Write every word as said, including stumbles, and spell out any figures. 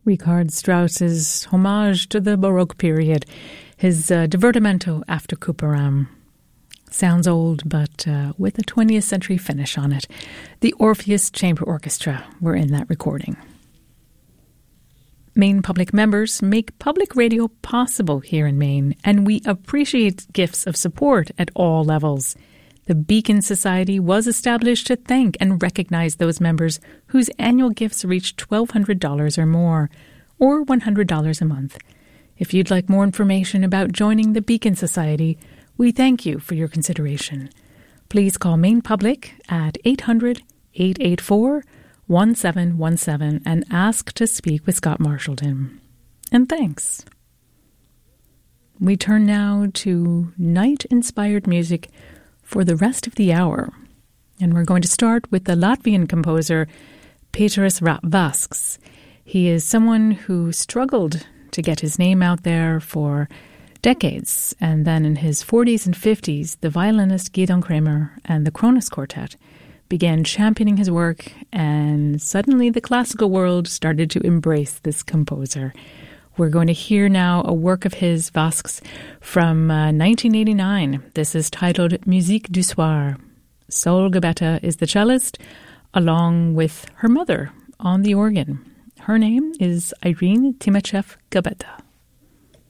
Richard Strauss's homage to the Baroque period, his uh, divertimento after Couperin. Sounds old, but uh, with a twentieth century finish on it. The Orpheus Chamber Orchestra were in that recording. Maine Public members make public radio possible here in Maine, and we appreciate gifts of support at all levels. The Beacon Society was established to thank and recognize those members whose annual gifts reach twelve hundred dollars or more, or one hundred dollars a month. If you'd like more information about joining the Beacon Society, we thank you for your consideration. Please call Maine Public at eight hundred, eight eight four, one seven one seven and ask to speak with Scott Marshallton. And thanks. We turn now to night-inspired music for the rest of the hour. And we're going to start with the Latvian composer Pēteris Vasks. He is someone who struggled to get his name out there for decades. And then in his forties and fifties, the violinist Gidon Kremer and the Kronos Quartet began championing his work, and suddenly the classical world started to embrace this composer. We're going to hear now a work of his, Vasks, from uh, nineteen eighty-nine. This is titled Musique du Soir. Sol Gabetta is the cellist, along with her mother on the organ. Her name is Irene Timachev Gabetta.